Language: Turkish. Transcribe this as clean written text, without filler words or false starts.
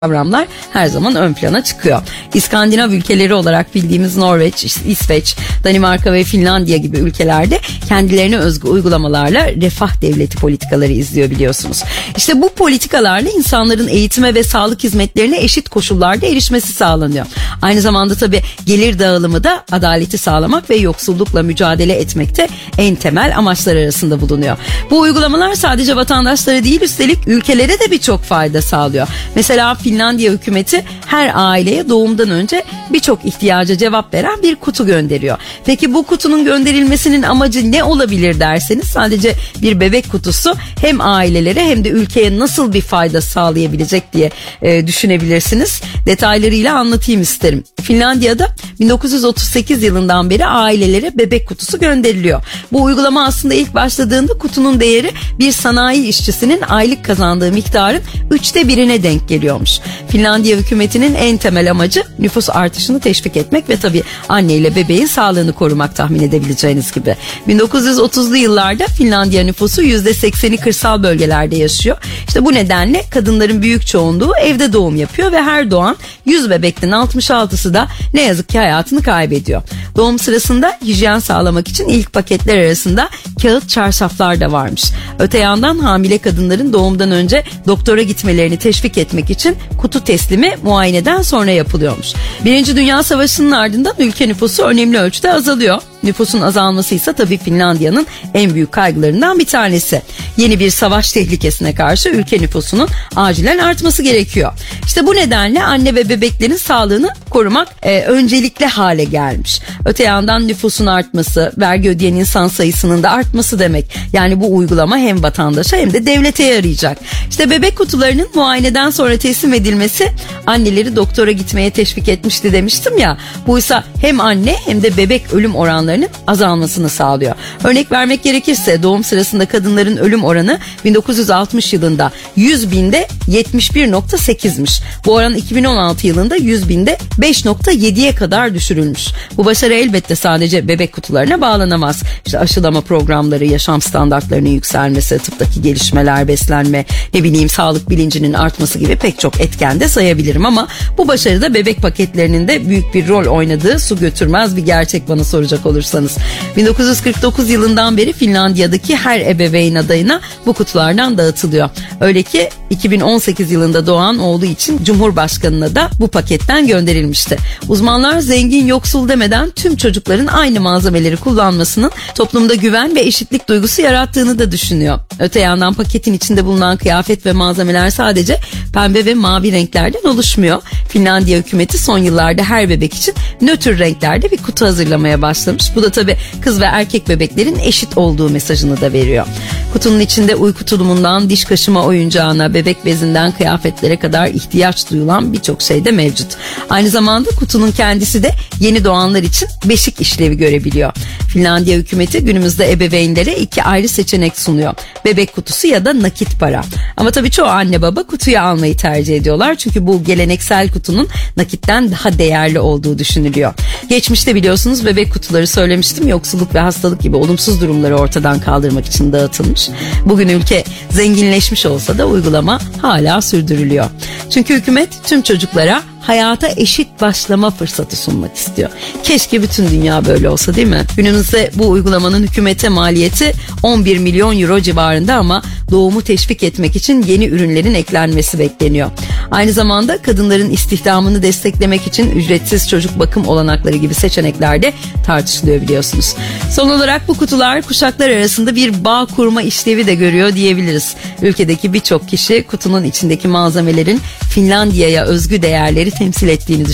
kavramlar her zaman ön plana çıkıyor. İskandinav ülkeleri olarak bildiğimiz Norveç, İsveç, Danimarka ve Finlandiya gibi ülkelerde kendilerine özgü uygulamalarla refah devleti politikaları izliyor biliyorsunuz. İşte bu politikalarla insanların eğitime ve sağlık hizmetlerine eşit koşullarda erişmesi sağlanıyor. Aynı zamanda tabii gelir dağılımı da adaleti sağlamak ve yoksullukla mücadele etmekte en temel amaçlar arasında bulunuyor. Bu uygulamalar sadece vatandaşlara değil, üstelik ülkelere de birçok fayda sağlıyor. Mesela Finlandiya hükümeti her aileye doğumdan önce birçok ihtiyaca cevap veren bir kutu gönderiyor. Peki bu kutunun gönderilmesinin amacı ne olabilir derseniz, sadece bir bebek kutusu hem ailelere hem de ülkeye nasıl bir fayda sağlayabilecek diye düşünebilirsiniz. Detaylarıyla anlatayım isterim. Finlandiya'da 1938 yılından beri ailelere bebek kutusu gönderiliyor. Bu uygulama aslında ilk başladığında kutunun değeri bir sanayi işçisinin aylık kazandığı miktarın 1/3'üne denk geliyormuş. Finlandiya hükümetinin en temel amacı nüfus artışını teşvik etmek ve tabii anne ile bebeğin sağlığını korumak, tahmin edebileceğiniz gibi. 1930'lu yıllarda Finlandiya nüfusu %80'i kırsal bölgelerde yaşıyor. İşte bu nedenle kadınların büyük çoğunluğu evde doğum yapıyor ve her doğan 100 bebekten 66'sı da ne yazık ki hayatını kaybediyor. Doğum sırasında hijyen sağlamak için ilk paketler arasında kağıt çarşaflar da varmış. Öte yandan hamile kadınların doğumdan önce doktora gitmelerini teşvik etmek için kutu teslimi muayeneden sonra yapılıyormuş. Birinci Dünya Savaşı'nın ardından ülke nüfusu önemli ölçüde azalıyor. Nüfusun azalması ise tabii Finlandiya'nın en büyük kaygılarından bir tanesi. Yeni bir savaş tehlikesine karşı ülke nüfusunun acilen artması gerekiyor. İşte bu nedenle anne ve bebeklerin sağlığını korumak öncelikli hale gelmiş. Öte yandan nüfusun artması, vergi ödeyen insan sayısının da artması demek. Yani bu uygulama hem vatandaşa hem de devlete yarayacak. İşte bebek kutularının muayeneden sonra teslim edilmesi anneleri doktora gitmeye teşvik etmişti demiştim ya. Bu ise hem anne hem de bebek ölüm oranlarının azalmasını sağlıyor. Örnek vermek gerekirse doğum sırasında kadınların ölüm oranı 1960 yılında 100 binde 71.8'miş. Bu oran 2016 yılında 100 binde 5.7'ye kadar düşürülmüş. Bu başarı elbette sadece bebek kutularına bağlanamaz. İşte aşılama programları, yaşam standartlarının yükselmesi, tıptaki gelişmeler, beslenme, sağlık bilincinin artması gibi pek çok etken de sayabilirim ama bu başarıda bebek paketlerinin de büyük bir rol oynadığı su götürmez bir gerçek bana soracak olursanız. 1949 yılından beri Finlandiya'daki her ebeveyn adayına bu kutulardan dağıtılıyor. Öyle ki 2018 yılında doğan oğlu için Cumhurbaşkanı'na da bu paketten gönderilmişti. Uzmanlar zengin yoksul demeden tüm çocukların aynı malzemeleri kullanmasının toplumda güven ve eşitlik duygusu yarattığını da düşünüyor. Öte yandan paketin içinde bulunan kıyafet ve malzemeler sadece pembe ve mavi renklerden oluşmuyor. Finlandiya hükümeti son yıllarda her bebek için nötr renklerde bir kutu hazırlamaya başlamış. Bu da tabii kız ve erkek bebeklerin eşit olduğu mesajını da veriyor. Kutunun içinde uyku tulumundan diş kaşıma oyuncağına, bebek bezinden kıyafetlere kadar ihtiyaç duyulan birçok şey de mevcut. Aynı zamanda kutunun kendisi de yeni doğanlar için beşik işlevi görebiliyor. Finlandiya hükümeti günümüzde ebeveynlere 2 ayrı seçenek sunuyor. Bebek kutusu ya da nakit para. Ama tabii çoğu anne baba kutuyu almayı tercih ediyorlar. Çünkü bu geleneksel kutunun nakitten daha değerli olduğu düşünülüyor. Geçmişte biliyorsunuz bebek kutuları, söylemiştim, yoksulluk ve hastalık gibi olumsuz durumları ortadan kaldırmak için dağıtılmış. Bugün ülke zenginleşmiş olsa da uygulama hala sürdürülüyor. Çünkü hükümet tüm çocuklara hayata eşit başlama fırsatı sunmak istiyor. Keşke bütün dünya böyle olsa, değil mi? Günümüzde bu uygulamanın hükümete maliyeti 11 milyon euro civarında ama doğumu teşvik etmek için yeni ürünlerin eklenmesi bekleniyor. Aynı zamanda kadınların istihdamını desteklemek için ücretsiz çocuk bakım olanakları gibi seçenekler de tartışılıyor biliyorsunuz. Son olarak bu kutular kuşaklar arasında bir bağ kurma işlevi de görüyor diyebiliriz. Ülkedeki birçok kişi kutunun içindeki malzemelerin Finlandiya'ya özgü değerleri temsil ettiğini düşünüyor.